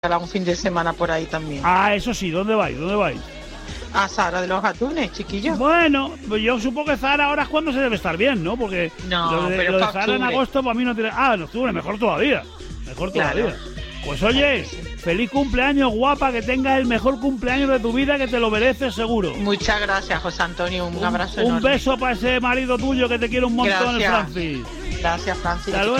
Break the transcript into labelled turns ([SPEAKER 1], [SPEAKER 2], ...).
[SPEAKER 1] un fin de semana por ahí también.
[SPEAKER 2] Ah, eso sí, ¿dónde vais?
[SPEAKER 1] A Zara de los Atunes, chiquillos.
[SPEAKER 2] Bueno, pues yo supongo que Zara ahora es cuando se debe estar bien, ¿no? Porque
[SPEAKER 1] No,
[SPEAKER 2] lo de Zara en agosto para mí no tiene... Ah, en octubre, mejor todavía.
[SPEAKER 1] Claro.
[SPEAKER 2] Pues oye, feliz cumpleaños, guapa, que tengas el mejor cumpleaños de tu vida, que te lo mereces seguro.
[SPEAKER 1] Muchas gracias, José Antonio, un abrazo enorme.
[SPEAKER 2] Un beso para ese marido tuyo que te quiere un montón,
[SPEAKER 1] Gracias.
[SPEAKER 2] el Francis.
[SPEAKER 1] Gracias, Francis.
[SPEAKER 2] Hasta luego.